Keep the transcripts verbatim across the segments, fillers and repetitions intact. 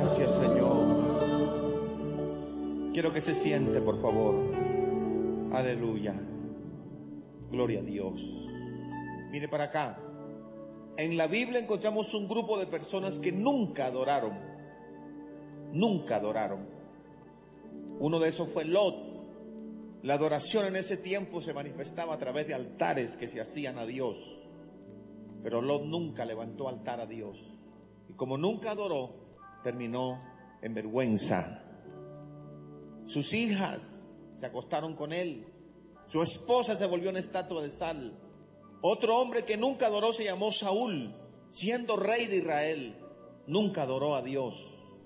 Gracias, Señor. Quiero que se siente, por favor. Aleluya. Gloria a Dios. Mire para acá. En la Biblia encontramos un grupo de personas que nunca adoraron. Nunca adoraron. Uno de esos fue Lot. La adoración en ese tiempo se manifestaba a través de altares que se hacían a Dios. Pero Lot nunca levantó altar a Dios. Y como nunca adoró, terminó en vergüenza. Sus hijas se acostaron con él. Su esposa se volvió una estatua de sal. Otro hombre que nunca adoró se llamó Saúl, siendo rey de Israel. Nunca adoró a Dios.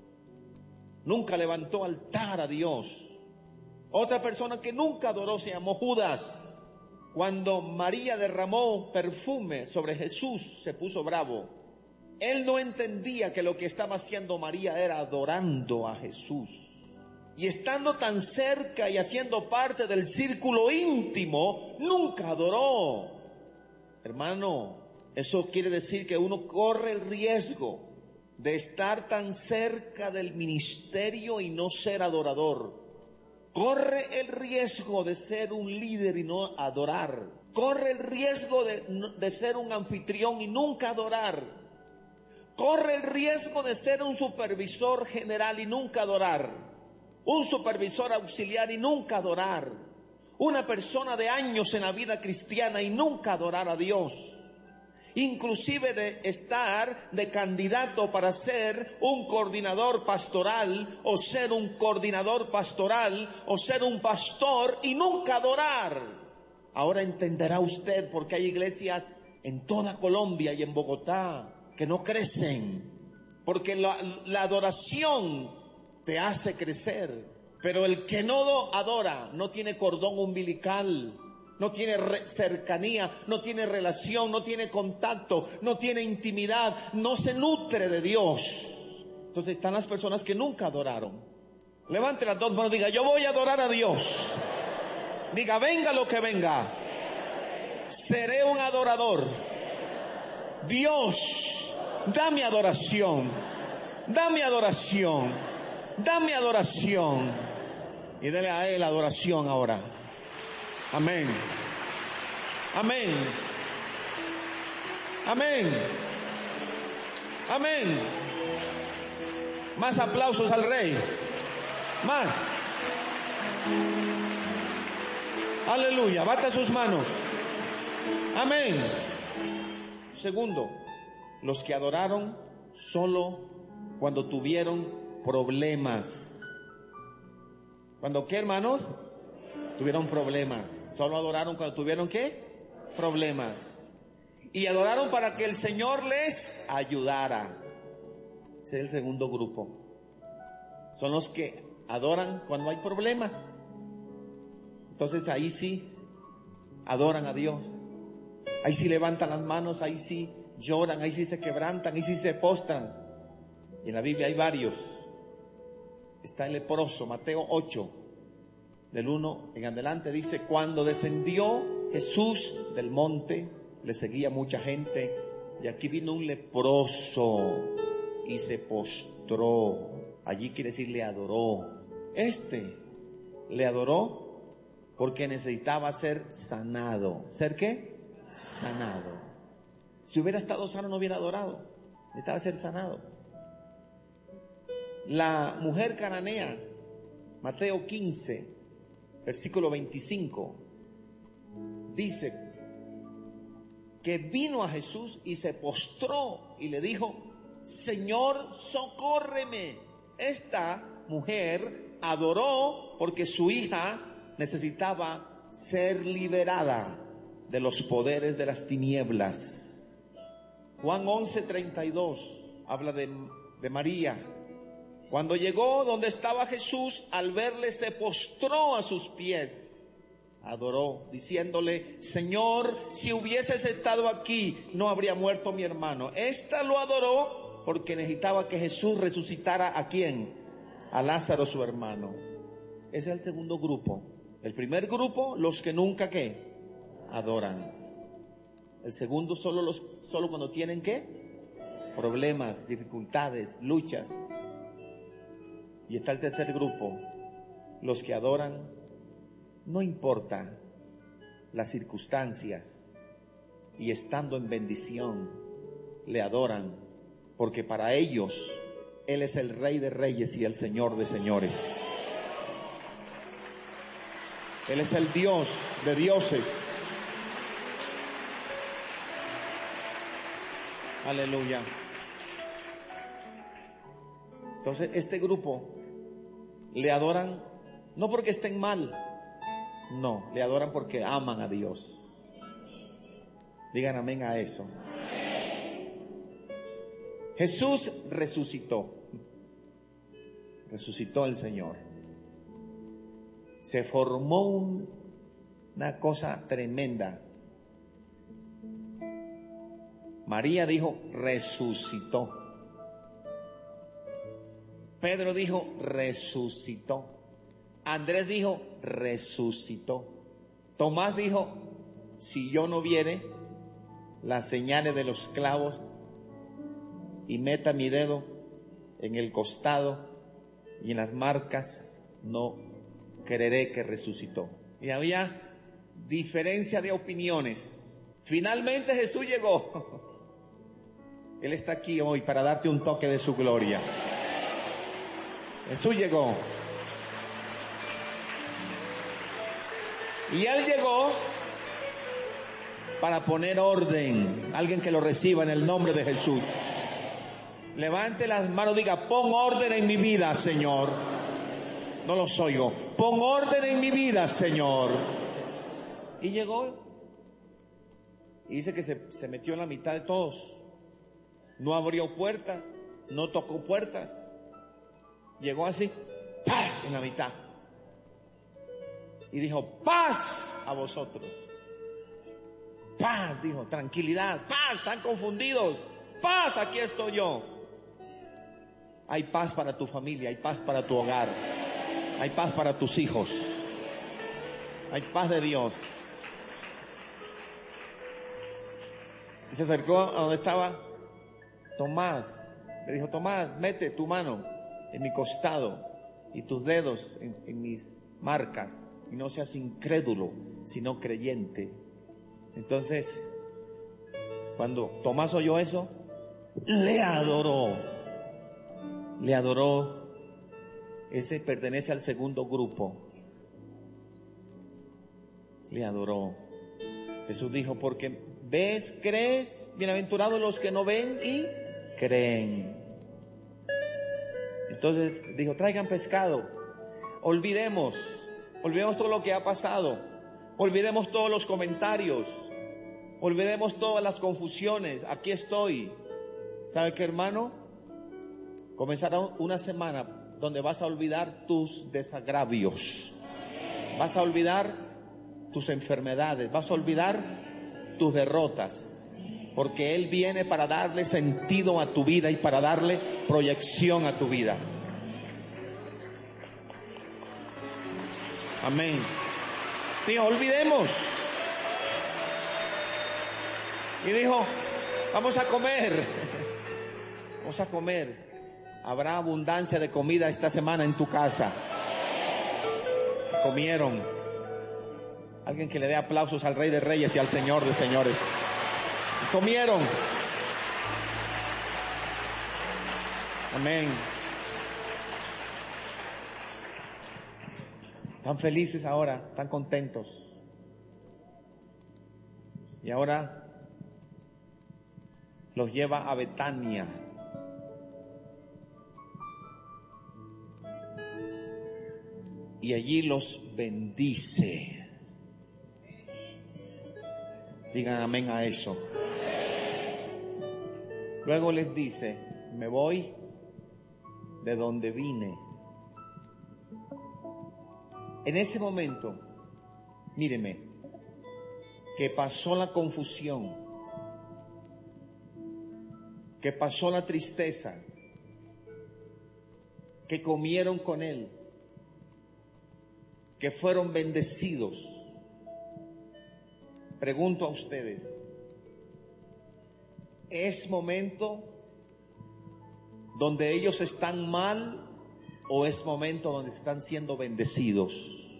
Nunca levantó altar a Dios. Otra persona que nunca adoró se llamó Judas. Cuando María derramó perfume sobre Jesús, se puso bravo. Él no entendía que lo que estaba haciendo María era adorando a Jesús. Y estando tan cerca y haciendo parte del círculo íntimo, nunca adoró. Hermano, eso quiere decir que uno corre el riesgo de estar tan cerca del ministerio y no ser adorador. Corre el riesgo de ser un líder y no adorar. Corre el riesgo de, de ser un anfitrión y nunca adorar. Corre el riesgo de ser un supervisor general y nunca adorar. Un supervisor auxiliar y nunca adorar. Una persona de años en la vida cristiana y nunca adorar a Dios. Inclusive de estar de candidato para ser un coordinador pastoral, o ser un coordinador pastoral, o ser un pastor y nunca adorar. Ahora entenderá usted por qué hay iglesias en toda Colombia y en Bogotá que no crecen. Porque la, la adoración te hace crecer. Pero el que no adora no tiene cordón umbilical. No tiene re- cercanía, no tiene relación, no tiene contacto, no tiene intimidad, no se nutre de Dios. Entonces están las personas que nunca adoraron. Levante las dos manos y diga: yo voy a adorar a Dios. Diga: venga lo que venga, seré un adorador. Dios, dame adoración, dame adoración, dame adoración. Y dele a Él adoración ahora. Amén. Amén. Amén. Amén. Más aplausos al Rey. Más. Aleluya. Bata sus manos. Amén. Segundo, los que adoraron solo cuando tuvieron problemas. ¿Cuándo qué, hermanos? Tuvieron problemas. Solo adoraron cuando tuvieron ¿qué? Problemas. Y adoraron para que el Señor les ayudara. Ese es el segundo grupo. Son los que adoran cuando hay problema. Entonces ahí sí adoran a Dios. Ahí sí levantan las manos, ahí sí lloran, ahí sí se quebrantan, ahí sí se postran. Y en la Biblia hay varios. Está el leproso, Mateo ocho. Del uno en adelante dice: cuando descendió Jesús del monte, le seguía mucha gente, y aquí vino un leproso y se postró. Allí quiere decir le adoró. Este le adoró porque necesitaba ser sanado. ¿Ser qué? Sanado. Si hubiera estado sano no hubiera adorado. Necesitaba ser sanado. La mujer cananea, Mateo quince, versículo veinticinco, dice que vino a Jesús y se postró y le dijo: Señor, socórreme. Esta mujer adoró porque su hija necesitaba ser liberada de los poderes de las tinieblas. Juan once, treinta y dos habla de, de María. Cuando llegó donde estaba Jesús, al verle se postró a sus pies, adoró, diciéndole: Señor, si hubieses estado aquí, no habría muerto mi hermano. Esta lo adoró porque necesitaba que Jesús resucitara ¿a quién? A Lázaro, su hermano. Ese es el segundo grupo. El primer grupo, los que nunca ¿qué? Adoran. El segundo, solo los, solo cuando tienen ¿qué? Problemas, dificultades, luchas. Y está el tercer grupo, los que adoran, no importa las circunstancias, y estando en bendición, le adoran, porque para ellos Él es el Rey de Reyes y el Señor de Señores. Él es el Dios de dioses. Aleluya. Entonces, este grupo le adoran no porque estén mal, no, le adoran porque aman a Dios. Digan amén a eso. Jesús resucitó. Resucitó el Señor. Se formó un, una cosa tremenda. María dijo, resucitó. Pedro dijo, resucitó. Andrés dijo, resucitó. Tomás dijo, si yo no viere las señales de los clavos y meta mi dedo en el costado y en las marcas, no creeré que resucitó. Y había diferencia de opiniones. Finalmente Jesús llegó. Él está aquí hoy para darte un toque de su gloria. Jesús llegó. Y Él llegó para poner orden. Alguien que lo reciba en el nombre de Jesús. Levante las manos, diga, pon orden en mi vida, Señor. No los oigo. Pon orden en mi vida, Señor. Y llegó. Y dice que se, se metió en la mitad de todos. No abrió puertas, no tocó puertas. Llegó así, paz, en la mitad. Y dijo, paz a vosotros. Paz, dijo, tranquilidad, paz, están confundidos. Paz, aquí estoy yo. Hay paz para tu familia, hay paz para tu hogar, hay paz para tus hijos, hay paz de Dios. Y se acercó a donde estaba Tomás. Le dijo, Tomás, mete tu mano en mi costado y tus dedos en, en mis marcas, y no seas incrédulo, sino creyente. Entonces, cuando Tomás oyó eso, le adoró. Le adoró. Ese pertenece al segundo grupo. Le adoró. Jesús dijo, porque ves, crees, bienaventurados los que no ven y creen. Entonces dijo, traigan pescado. Olvidemos, olvidemos todo lo que ha pasado. Olvidemos todos los comentarios. Olvidemos todas las confusiones. Aquí estoy. ¿Sabe qué, hermano? Comenzará una semana donde vas a olvidar tus desagravios. Vas a olvidar tus enfermedades. Vas a olvidar tus derrotas. Porque Él viene para darle sentido a tu vida y para darle proyección a tu vida. Amén. Dijo, olvidemos. Y dijo, vamos a comer. Vamos a comer. Habrá abundancia de comida esta semana en tu casa. Comieron. Alguien que le dé aplausos al Rey de Reyes y al Señor de Señores. Comieron. Amén. Están felices ahora, están contentos. Y ahora los lleva a Betania. Y allí los bendice. Digan amén a eso. Luego les dice, me voy de donde vine. En ese momento, míreme, que pasó la confusión, que pasó la tristeza, que comieron con Él, que fueron bendecidos. Pregunto a ustedes, ¿es momento donde ellos están mal ¿O es momento donde están siendo bendecidos?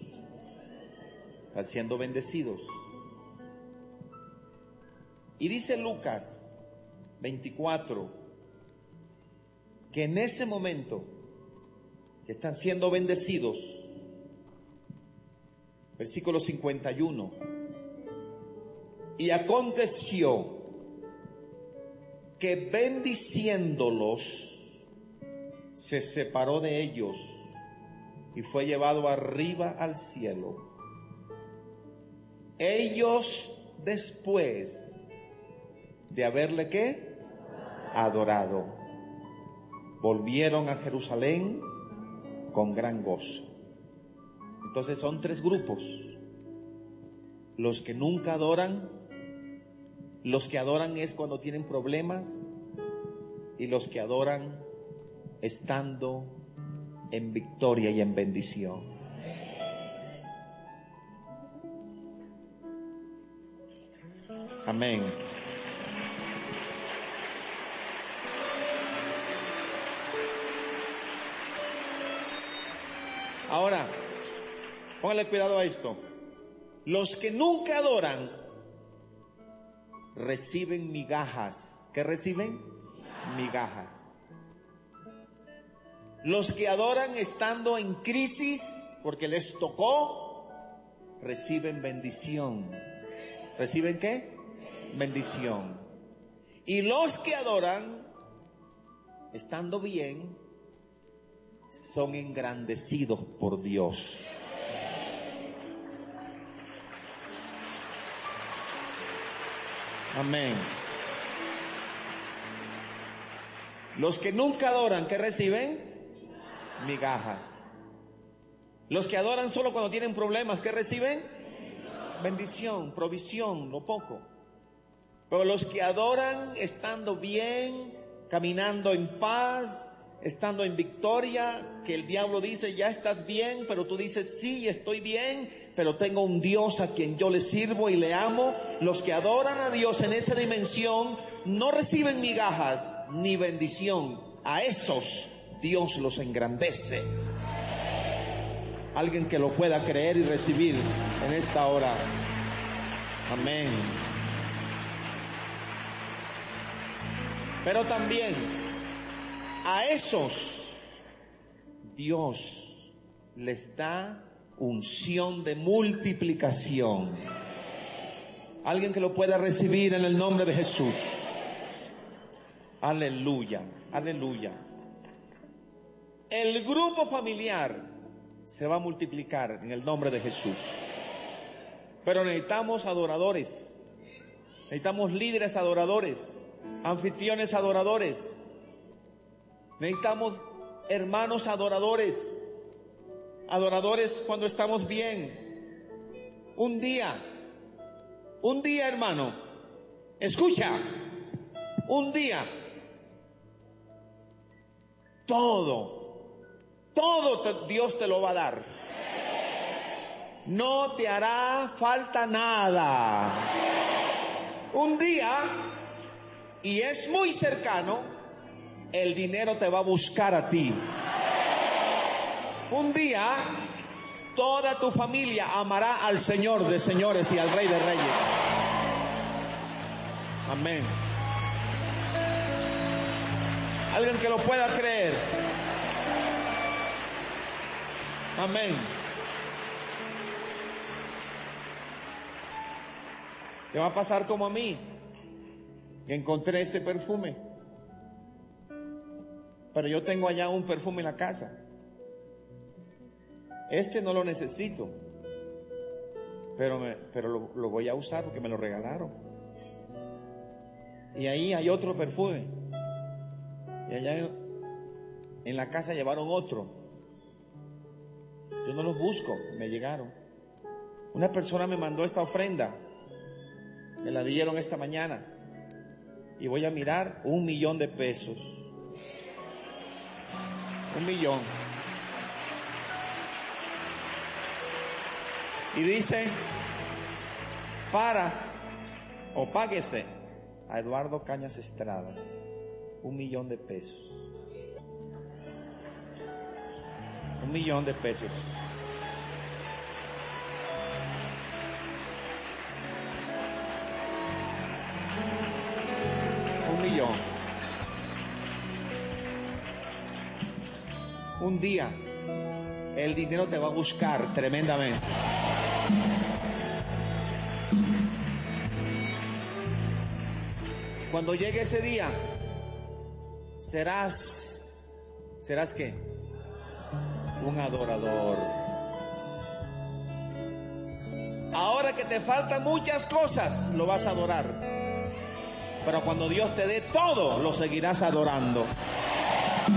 Están siendo bendecidos. Y dice Lucas veinticuatro, que en ese momento que están siendo bendecidos, versículo cincuenta y uno, y aconteció que bendiciéndolos, se separó de ellos y fue llevado arriba al cielo. Ellos después de haberle ¿qué? Adorado, volvieron a Jerusalén con gran gozo. Entonces son tres grupos: los que nunca adoran, los que adoran es cuando tienen problemas, y los que adoran estando en victoria y en bendición. Amén. Ahora, póngale cuidado a esto. Los que nunca adoran reciben migajas. ¿Qué reciben? Migajas. Los que adoran estando en crisis, porque les tocó, reciben bendición. ¿Reciben qué? Bendición. Y los que adoran estando bien, son engrandecidos por Dios. Amén. Los que nunca adoran, ¿qué reciben? Migajas. Los que adoran solo cuando tienen problemas, ¿qué reciben? Bendición, provisión, lo poco. Pero los que adoran estando bien, caminando en paz, estando en victoria, que el diablo dice, ya estás bien, pero tú dices, sí, estoy bien, pero tengo un Dios a quien yo le sirvo y le amo. Los que adoran a Dios en esa dimensión no reciben migajas ni bendición. A esos Dios los engrandece. Alguien que lo pueda creer y recibir en esta hora. Amén. Pero también a esos Dios les da unción de multiplicación. Alguien que lo pueda recibir en el nombre de Jesús. Aleluya, aleluya. El grupo familiar se va a multiplicar en el nombre de Jesús. Pero necesitamos adoradores. Necesitamos líderes adoradores, anfitriones adoradores. Necesitamos hermanos adoradores. Adoradores cuando estamos bien. Un día, un día, hermano, escucha, un día, todo, todo te, Dios te lo va a dar. No te hará falta nada. Un día, y es muy cercano, el dinero te va a buscar a ti. Un día, toda tu familia amará al Señor de señores y al Rey de reyes. Amén. Alguien que lo pueda creer. Amén. Te va a pasar como a mí, que encontré este perfume. Pero yo tengo allá un perfume en la casa. Este no lo necesito, pero, me, pero lo, lo voy a usar porque me lo regalaron. Y ahí hay otro perfume. Y allá en, en la casa llevaron otro. Yo no los busco, me llegaron. Una persona me mandó esta ofrenda, me la dieron esta mañana. Y voy a mirar, un millón de pesos. Un millón. Y dice, para o páguese a Eduardo Cañas Estrada un millón de pesos. Un millón de pesos. Un millón. Un día el dinero te va a buscar tremendamente. Cuando llegue ese día, serás, ¿serás qué? Un adorador. Ahora que te faltan muchas cosas, lo vas a adorar. Pero cuando Dios te dé todo, lo seguirás adorando.